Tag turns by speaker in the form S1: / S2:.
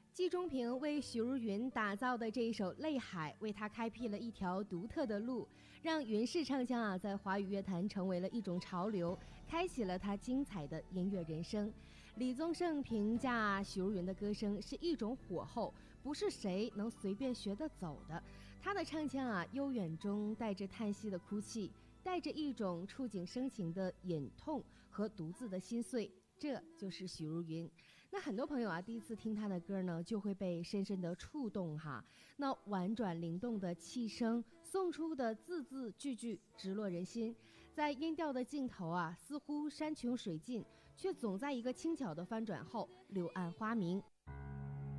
S1: 季中平为许茹芸打造的这一首《泪海》，为她开辟了一条独特的路，让云式唱腔在华语乐坛成为了一种潮流，开启了她精彩的音乐人生。李宗盛评价许茹芸的歌声是一种火候，不是谁能随便学得走的。她的唱腔悠远中带着叹息的哭泣，带着一种触景生情的隐痛和独自的心碎。这就是许茹芸。那很多朋友第一次听她的歌呢，就会被深深的触动哈。那婉转灵动的气声，送出的字字句句直落人心。在音调的尽头似乎山穷水尽，却总在一个轻巧的翻转后柳暗花明。